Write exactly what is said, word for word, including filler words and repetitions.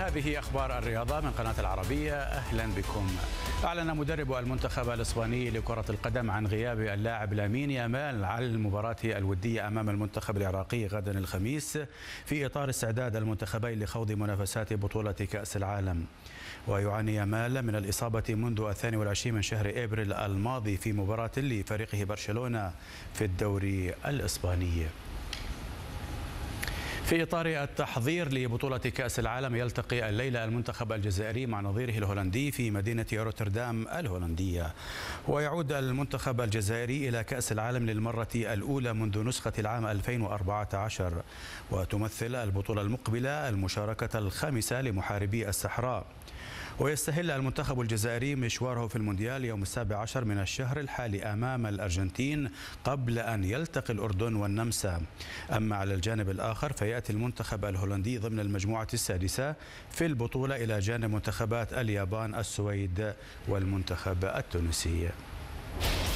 هذه أخبار الرياضة من قناة العربية، أهلا بكم. أعلن مدرب المنتخب الإسباني لكرة القدم عن غياب اللاعب لامين يامال على المباراة الودية أمام المنتخب العراقي غدا الخميس في إطار استعداد المنتخبين لخوض منافسات بطولة كأس العالم. ويعاني يامال من الإصابة منذ الثاني والعشرين من شهر إبريل الماضي في مباراة لفريقه برشلونة في الدوري الإسباني. في إطار التحضير لبطولة كأس العالم يلتقي الليلة المنتخب الجزائري مع نظيره الهولندي في مدينة روتردام الهولندية. ويعود المنتخب الجزائري إلى كأس العالم للمرة الأولى منذ نسخة العام ألفين وأربعة عشر، وتمثل البطولة المقبلة المشاركة الخامسة لمحاربي الصحراء. ويستهل المنتخب الجزائري مشواره في المونديال يوم السابع عشر من الشهر الحالي أمام الأرجنتين قبل أن يلتقي الأردن والنمسا. أما على الجانب الآخر فيأتي المنتخب الهولندي ضمن المجموعة السادسة في البطولة إلى جانب منتخبات اليابان، السويد والمنتخب التونسي.